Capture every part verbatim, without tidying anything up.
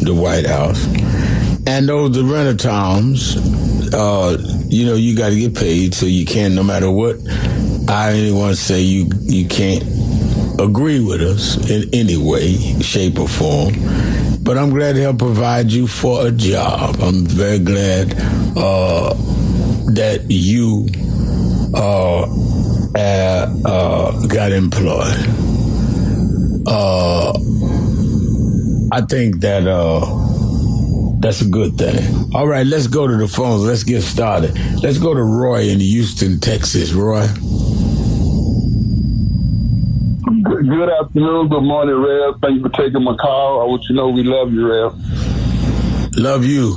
the White House. And those the renter towns, uh, you know, you got to get paid, so you can't, no matter what I anyone say, you you can't agree with us in any way, shape, or form. But I'm glad to help provide you for a job. I'm very glad uh, that you uh, uh, uh, got employed. Uh, I think that uh, that's a good thing. All right, let's go to the phones. Let's get started. Let's go to Roy in Houston, Texas. Roy. Good afternoon, good morning, Rev. Thank you for taking my call. I want you to know we love you, Rev. Love you.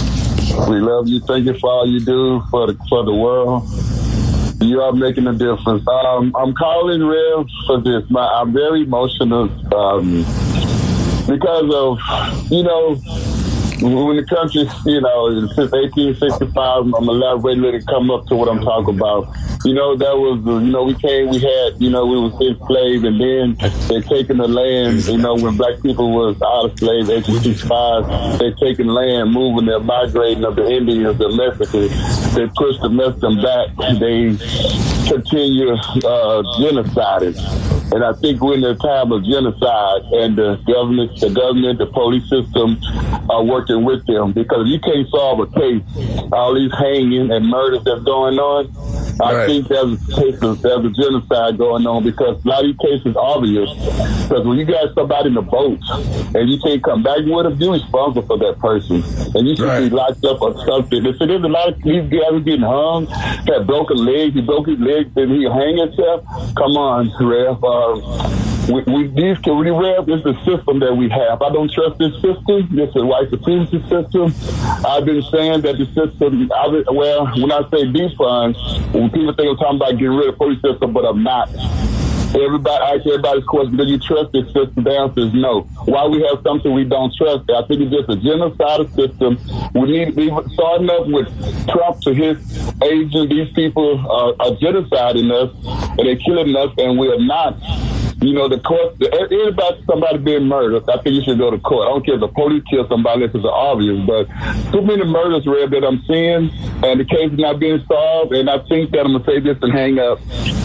We love you. Thank you for all you do for the for the world. You are making a difference. Um, I'm calling Rev for this. My, I'm very emotional um, because of, you know, when the country, you know, since eighteen sixty-five, I'm elaborating to come up to what I'm talking about. You know, that was, you know, we came, we had, you know, we was enslaved, and then they taken the land, you know, when black people was out of slaves, eighteen sixty-five, they taking land, moving, they're migrating of the Indians, the Mexicans. They pushed the Mexicans back. They continue uh, genociding. And I think we're in a time of genocide, and the government, the government, the police system are working with them, because you can't solve a case. All these hanging and murders that's going on, I right. think there's a, case of, there's a genocide going on, because a lot of these cases are obvious. Because when you got somebody in a boat and you can't come back with them, you're responsible for that person, and you should right. be locked up or something. If there's a lot of these guys getting hung, that broken leg, he broke his leg, and he hang himself. Come on, Rev. Uh, We, we these can we Rev, it's the system that we have. I don't trust this system. This is a white supremacy system. I've been saying that the system. I've been, well, when I say defund, when people think I'm talking about getting rid of the police system, but I'm not. Everybody, I ask everybody's question: do you trust this system? The answer is no. Why we have something we don't trust? I think it's just a genocidal system. We need to be starting up with Trump to his agent. These people are, are genociding us, and they're killing us, and we are not. You know, the court, anybody, somebody being murdered, I think you should go to court. I don't care if the police kill somebody, this is obvious, but too many murders, Red, that I'm seeing, and the case is not being solved, and I think that I'm going to say this and hang up.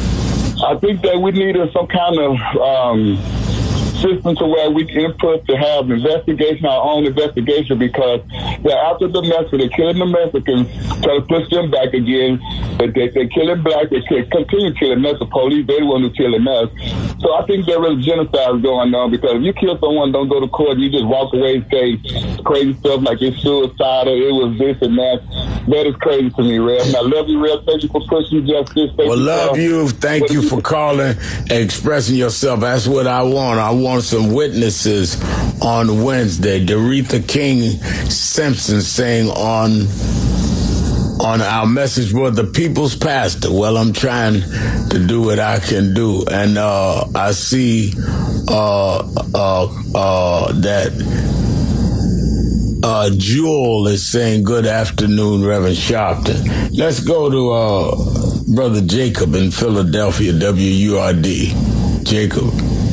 I think that we need some kind of um, system to where we can input to have investigation, our own investigation, because they're after the Mexicans, they're killing the Mexicans, trying to push them back again. They, they, they're killing black, they continue killing us. The police, they're the one who's killing us. So I think there is genocide going on, because if you kill someone, don't go to court, you just walk away and say crazy stuff like it's suicidal, it was this and that. That is crazy to me, Rev. And I love you, Rev. Thank you for pushing justice. Thank well, you love for, you. Thank you for calling and expressing yourself. That's what I want. I want some witnesses on Wednesday. Doretha King Simpson saying on on our message board, the people's pastor. Well, I'm trying to do what I can do. And uh, I see uh, uh, uh, that uh, Jewel is saying, good afternoon, Reverend Sharpton. Let's go to uh, Brother Jacob in Philadelphia, W U R D. Jacob.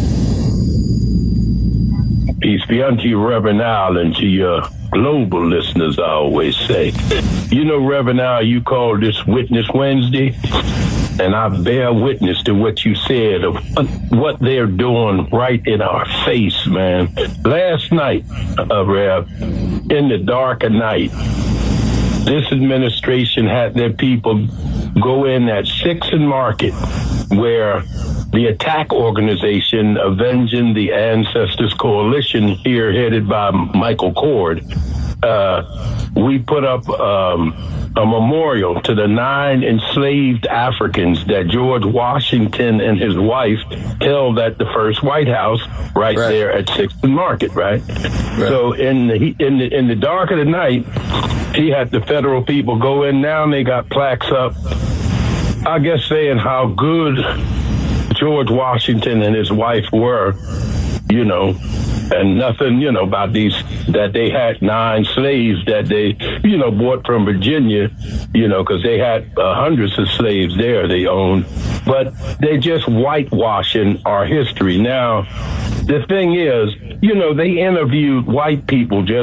Peace be unto you, Reverend Al, and to your global listeners, I always say. You know, Reverend Al, you called this Witness Wednesday, and I bear witness to what you said of what they're doing right in our face, man. Last night, uh, Rev, in the dark of night, this administration had their people go in at Sixth and Market, where the attack organization Avenging the Ancestors Coalition, here headed by Michael Cord, uh, we put up um, a memorial to the nine enslaved Africans that George Washington and his wife held at the first White House, right, right. there at Sixth and Market, right? right? So in the, in the in the dark of the night, he had the federal people go in. Now they got plaques up, I guess, saying how good George Washington and his wife were, you know, and nothing, you know, about these, that they had nine slaves that they, you know, bought from Virginia, you know, because they had uh, hundreds of slaves there they owned. But they just whitewashing our history. Now, the thing is, you know, they interviewed white people just